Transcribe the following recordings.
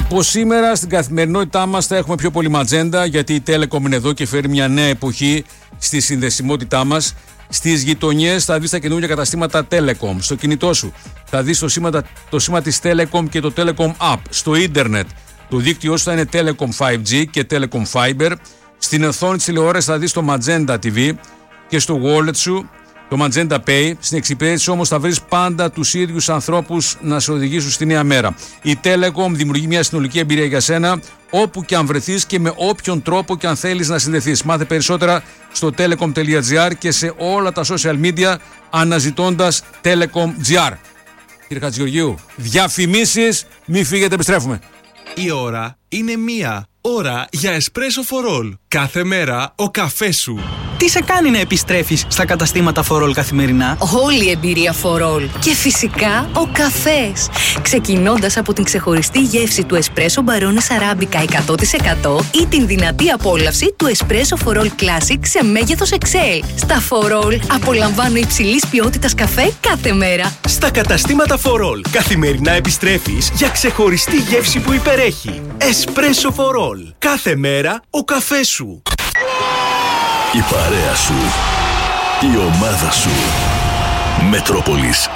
Από σήμερα στην καθημερινότητά μας θα έχουμε πιο πολύ ματζέντα, γιατί η Telecom είναι εδώ και φέρει μια νέα εποχή στη συνδεσιμότητά μας. Στις γειτονιές θα δεις τα καινούργια καταστήματα Telecom. Στο κινητό σου θα δεις το σήμα της Telecom και το Telecom App. Στο ίντερνετ το δίκτυό σου θα είναι Telecom 5G και Telecom Fiber. Στην οθόνη της τηλεόρασης θα δεις το Magenta TV και στο wallet σου το Magenta Pay. Στην εξυπηρέτηση όμως θα βρεις πάντα τους ίδιους ανθρώπους να σε οδηγήσουν στη νέα μέρα. Η Telecom δημιουργεί μια συνολική εμπειρία για σένα, όπου και αν βρεθείς και με όποιον τρόπο και αν θέλεις να συνδεθείς. Μάθε περισσότερα στο telecom.gr και σε όλα τα social media αναζητώντας Telecom.gr. Κύριε Χατζηγεωργίου, διαφημίσεις, μη φύγετε, επιστρέφουμε. Η ώρα είναι 1. Ώρα για εσπρέσο φορόλ. Κάθε μέρα ο καφές σου. Τι σε κάνει να επιστρέφεις στα καταστήματα φορόλ καθημερινά? Όλη η εμπειρία φορόλ. Και φυσικά ο καφές. Ξεκινώντας από την ξεχωριστή γεύση του εσπρέσο μπαρόνες αράμπικα 100% ή την δυνατή απόλαυση του εσπρέσο φορόλ Classic σε μέγεθος XL. Στα φορόλ απολαμβάνω υψηλής ποιότητας καφέ κάθε μέρα. Στα καταστήματα φορόλ καθημερινά επιστρέφεις για ξεχωριστή γεύση που υπερέχει. Εσπρέσο φορόλ. Κάθε μέρα ο καφές σου. Η παρέα σου. Η ομάδα σου. Μετρόπολης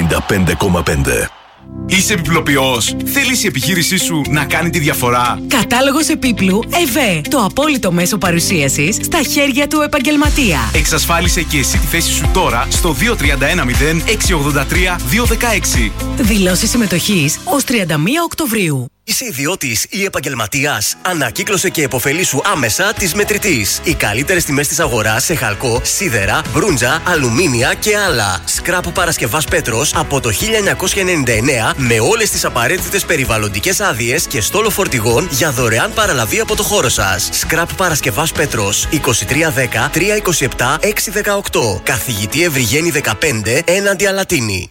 95,5. Είσαι επιπλοποιός? Θέλεις η επιχείρησή σου να κάνει τη διαφορά? Κατάλογος επίπλου ΕΒΕ. Το απόλυτο μέσο παρουσίασης στα χέρια του επαγγελματία. Εξασφάλισε και εσύ τη θέση σου τώρα στο 2310 683 216. Δηλώσεις συμμετοχής ως 31 Οκτωβρίου. Είσαι ιδιώτης ή επαγγελματίας? Ανακύκλωσε και επωφελήσου άμεσα της Μετρητής. Οι καλύτερες τιμές της αγοράς σε χαλκό, σίδερα, μπρούντζα, αλουμίνια και άλλα. Σκράπ Παρασκευάς Πέτρος από το 1999 με όλες τις απαραίτητες περιβαλλοντικές άδειες και στόλο φορτηγών για δωρεάν παραλαβή από το χώρο σας. Σκράπ Παρασκευάς Πέτρος 2310 327 618. Καθηγητή Ευρυγένη 15 έναντι Αλατίνη.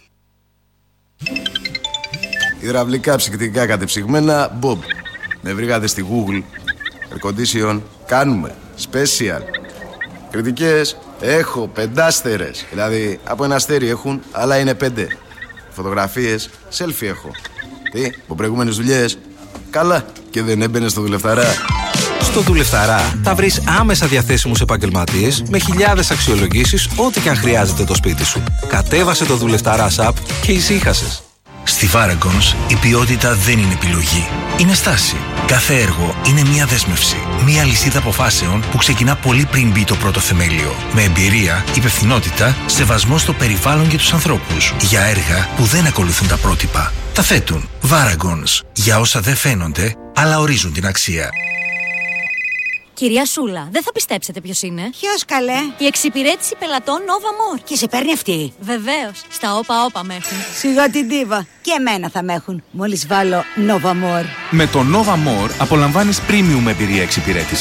Υδραυλικά ψυκτικά κατεψυγμένα Bob. Με βρήκατε στη Google. Air condition κάνουμε. Special. Κριτικές έχω 5 Δηλαδή από 1 αστέρι έχουν, αλλά είναι 5. Φωτογραφίες selfie έχω. Τι, από προηγούμενες δουλειές? Καλά, και δεν έμπαινε στο Δουλευταρά. Στο Δουλευταρά θα βρεις άμεσα διαθέσιμους επαγγελματίες με χιλιάδες αξιολογήσεις, ό,τι και αν χρειάζεται το σπίτι σου. Κατέβασε το Δουλευταράς app και ησύχασες. Στη Varagons η ποιότητα δεν είναι επιλογή. Είναι στάση. Κάθε έργο είναι μια δέσμευση. Μια λυσίδα αποφάσεων που ξεκινά πολύ πριν μπει το πρώτο θεμέλιο. Με εμπειρία, υπευθυνότητα, σεβασμό στο περιβάλλον και τους ανθρώπους. Για έργα που δεν ακολουθούν τα πρότυπα. Τα θέτουν. Varagons. Για όσα δεν φαίνονται, αλλά ορίζουν την αξία. Κυρία Σούλα, δεν θα πιστέψετε ποιος είναι. Ποιος, καλέ? Η εξυπηρέτηση πελατών Nova More. Και σε παίρνει αυτή? Βεβαίως. Στα όπα με έχουν. Σιγά την ντίβα. Και εμένα θα με έχουν. Μόλις βάλω Nova More. Με το Nova More απολαμβάνεις premium εμπειρία εξυπηρέτηση.